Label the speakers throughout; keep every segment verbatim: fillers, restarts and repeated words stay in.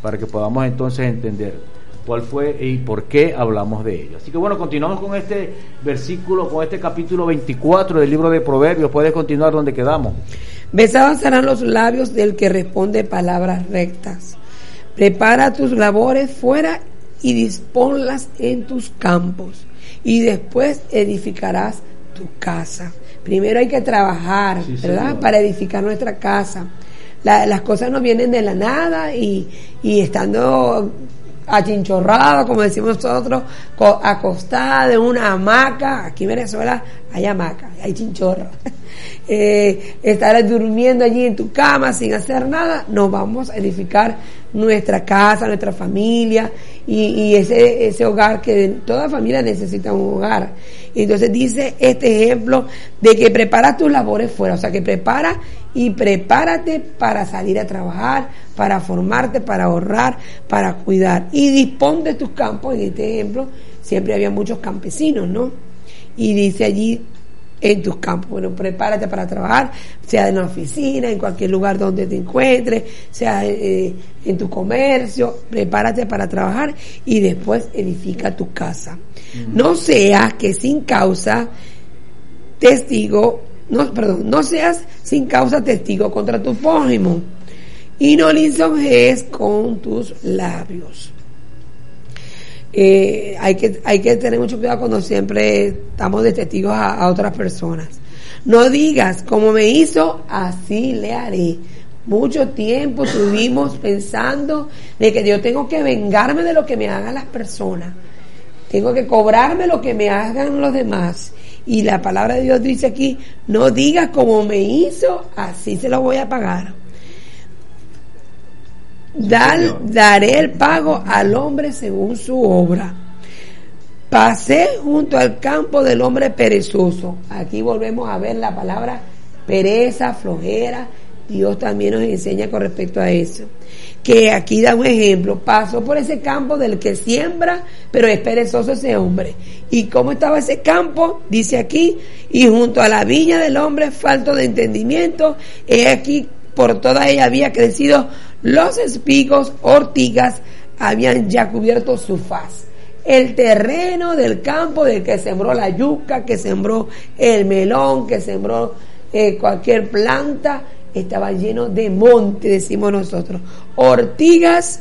Speaker 1: para que podamos entonces entender cuál fue y por qué hablamos de ello. Así que bueno, continuamos con este versículo, con este capítulo veinticuatro del libro de Proverbios. Puedes continuar donde quedamos.
Speaker 2: Besados serán los labios del que responde palabras rectas. Prepara tus labores fuera y disponlas en tus campos, y después edificarás tu casa. Primero hay que trabajar, sí, ¿verdad? Señor. Para edificar nuestra casa. La, las cosas no vienen de la nada y, y estando achinchorrada, como decimos nosotros, co- acostada en una hamaca. Aquí en Venezuela hay hamaca, hay chinchorro. eh, estar durmiendo allí en tu cama sin hacer nada. No, vamos a edificar nuestra casa, nuestra familia y, y ese, ese hogar que toda familia necesita un hogar. Y entonces dice este ejemplo de que prepara tus labores fuera, o sea que prepara y prepárate para salir a trabajar, para formarte, para ahorrar, para cuidar, y dispón de tus campos. En este ejemplo siempre había muchos campesinos, ¿no? Y dice allí en tus campos, bueno, prepárate para trabajar, sea en la oficina, en cualquier lugar donde te encuentres, sea eh, en tu comercio, prepárate para trabajar y después edifica tu casa. Mm. No seas que sin causa testigo, no, perdón, no seas sin causa testigo contra tu prójimo y no lisonjees con tus labios. Eh, hay que hay que tener mucho cuidado cuando siempre estamos de testigos a, a otras personas. No digas, como me hizo, así le haré. Mucho tiempo estuvimos pensando de que yo tengo que vengarme de lo que me hagan las personas, tengo que cobrarme lo que me hagan los demás. Y la palabra de Dios dice aquí, no digas como me hizo, así se lo voy a pagar. Dar, daré el pago al hombre según su obra. Pasé junto al campo del hombre perezoso. Aquí volvemos a ver la palabra pereza, flojera. Dios también nos enseña con respecto a eso. Que aquí da un ejemplo. Pasó por ese campo del que siembra, pero es perezoso ese hombre. ¿Y cómo estaba ese campo? Dice aquí, y junto a la viña del hombre falto de entendimiento, he aquí por toda ella había crecido los espigos, ortigas habían ya cubierto su faz. El terreno del campo del que sembró la yuca, que sembró el melón, que sembró eh, cualquier planta, estaba lleno de monte, decimos nosotros, ortigas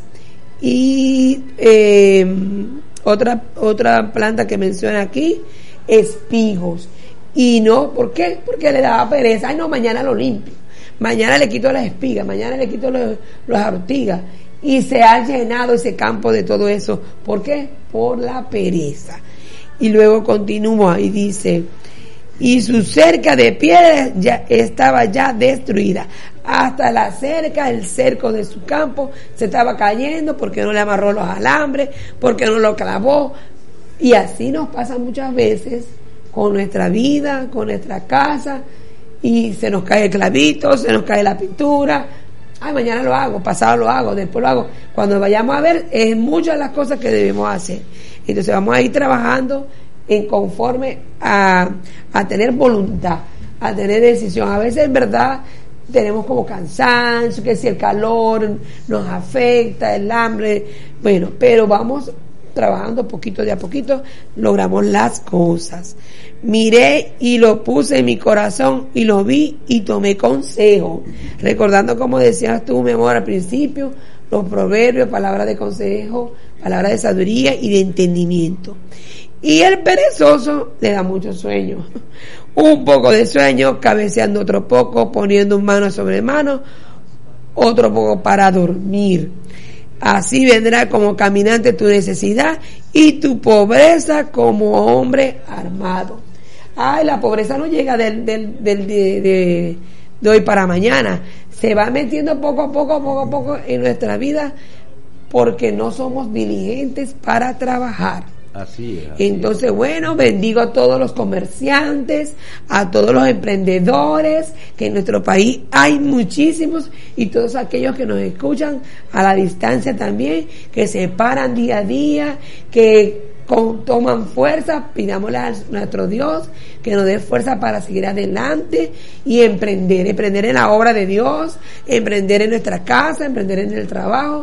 Speaker 2: y eh, otra otra planta que menciona aquí, espigos. Y no, ¿por qué? Porque le daba pereza. Ay, no, mañana lo limpio. Mañana le quito las espigas, mañana le quito los, las ortigas. Y se ha llenado ese campo de todo eso. ¿Por qué? Por la pereza. Y luego continúa y dice, y su cerca de piedras ya estaba ya destruida. Hasta la cerca, el cerco de su campo se estaba cayendo porque no le amarró los alambres, porque no lo clavó. Y así nos pasa muchas veces con nuestra vida, con nuestra casa. Y se nos cae el clavito, se nos cae la pintura. Ay, mañana lo hago, pasado lo hago, después lo hago. Cuando vayamos a ver, es muchas las cosas que debemos hacer. Entonces vamos a ir trabajando en conforme a, a tener voluntad, a tener decisión. A veces, en verdad, tenemos como cansancio, que si el calor nos afecta, el hambre, bueno, pero vamos trabajando poquito de a poquito, logramos las cosas. Miré y lo puse en mi corazón y lo vi y tomé consejo. Recordando, como decías tú, mi amor, al principio, los proverbios, palabras de consejo, palabras de sabiduría y de entendimiento. Y el perezoso le da mucho sueño. Un poco de sueño, cabeceando otro poco, poniendo mano sobre mano, otro poco para dormir. Así vendrá como caminante tu necesidad y tu pobreza como hombre armado. Ay, la pobreza no llega del, del, del, de, de, de hoy para mañana. Se va metiendo poco a poco, poco a poco en nuestra vida porque no somos diligentes para trabajar.
Speaker 1: Así es. Así
Speaker 2: Entonces,
Speaker 1: es.
Speaker 2: bueno, bendigo a todos los comerciantes, a todos los emprendedores, que en nuestro país hay muchísimos, y todos aquellos que nos escuchan a la distancia también, que se paran día a día, que con, toman fuerza. Pidámosle a nuestro Dios que nos dé fuerza para seguir adelante y emprender, emprender en la obra de Dios, emprender en nuestra casa, emprender en el trabajo.